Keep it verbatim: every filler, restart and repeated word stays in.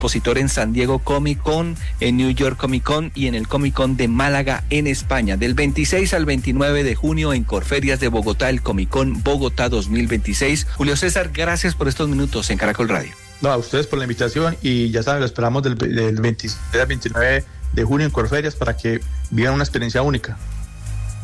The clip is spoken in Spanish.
expositor en San Diego Comic Con, en New York Comic Con y en el Comic Con de Málaga en España. Del veintiséis al veintinueve de junio en Corferias de Bogotá, el Comic Con Bogotá dos mil veintiséis. Julio César, gracias por estos minutos en Caracol Radio. No, a ustedes por la invitación y ya saben, lo esperamos del, del veintiséis al veintinueve de junio en Corferias para que vivan una experiencia única.